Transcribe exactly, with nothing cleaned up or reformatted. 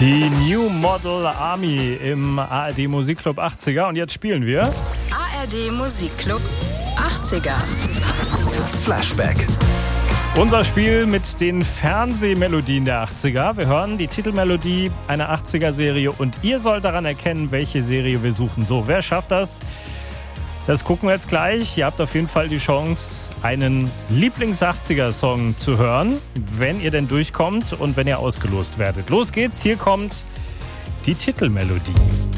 Die New Model Army im A R D Musikclub achtziger und jetzt spielen wir A R D Musikclub achtziger Flashback. Unser Spiel mit den Fernsehmelodien der achtziger. Wir hören die Titelmelodie einer achtziger-Serie und ihr sollt daran erkennen, welche Serie wir suchen. So, wer schafft das? Das gucken wir jetzt gleich. Ihr habt auf jeden Fall die Chance, einen Lieblings-achtziger-Song zu hören, wenn ihr denn durchkommt und wenn ihr ausgelost werdet. Los geht's, hier kommt die Titelmelodie.